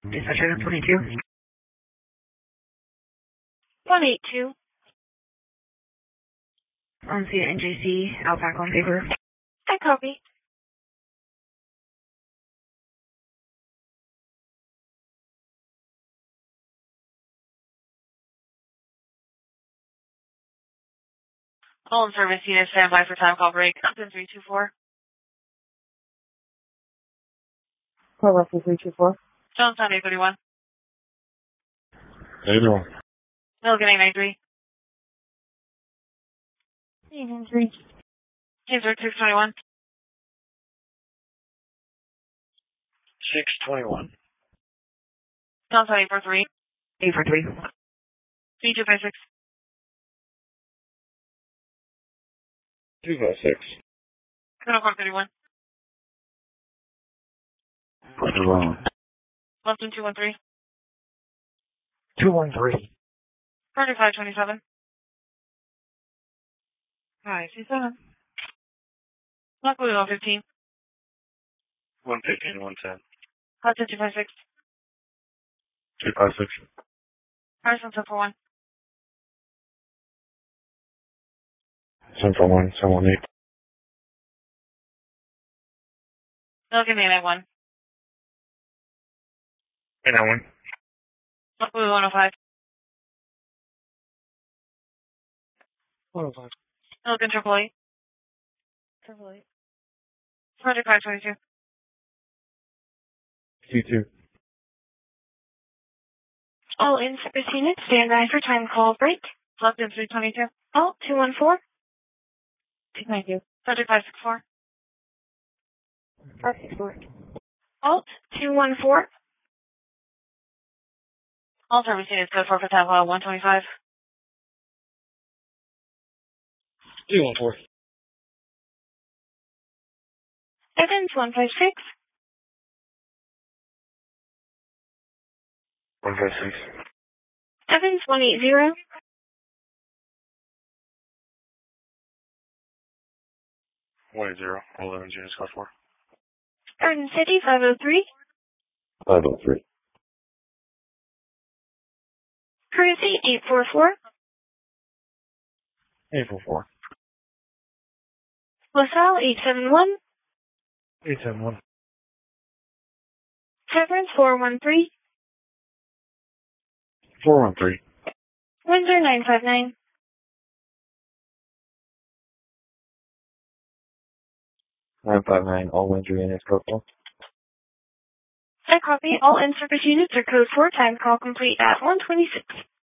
Dispatcher 22. 182. On scene at NJC, Outback on paper. I copy. All in service unit, stand by for time call break. Upton 324. Call Russell 324. Jonestown 831. How you doing? Milligan 893. 893. Kingsburg 621. 621. Jonestown 843. 843. B256. 256. Criminal Court 31. What's wrong? London 213. 213. Project 527. Hi, C7. Lockwood 115. 115, 110. Hudson 256. 256. Harrison 741. 741, 718. Milligan 891. 891. Lockwood 105. 105. Milligan 888. 888. Project 522. C2. All in service units, stand by for time call break. London 322. Alt 214. 292. Project 564. 564. Alt 214. All service units, code 4 for time call 125. 214. Evans 156. 156. Evans 180. 180. All 11 units, code 4. Garden City 503. 503. Courtesy 844. 844. LaSalle 871. 871. Severance 413. 413. Windsor 959. 959. All Windsor units, code 4. I copy. All in-service units are code 4. Time call complete at 126.